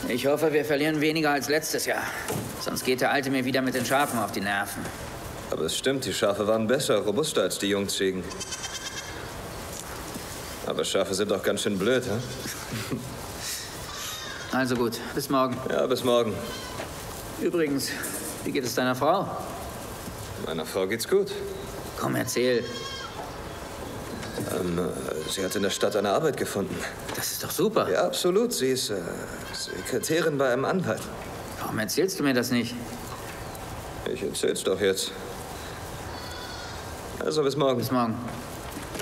Ich hoffe, wir verlieren weniger als letztes Jahr. Sonst geht der Alte mir wieder mit den Schafen auf die Nerven. Aber es stimmt, die Schafe waren besser, robuster als die Jungziegen. Aber Schafe sind doch ganz schön blöd, hä? Also gut, bis morgen. Ja, bis morgen. Übrigens, wie geht es deiner Frau? Meiner Frau geht's gut. Komm, erzähl. Sie hat in der Stadt eine Arbeit gefunden. Das ist doch super. Ja, absolut. Sie ist Sekretärin bei einem Anwalt. Warum erzählst du mir das nicht? Ich erzähl's doch jetzt. Also bis morgen. Bis morgen.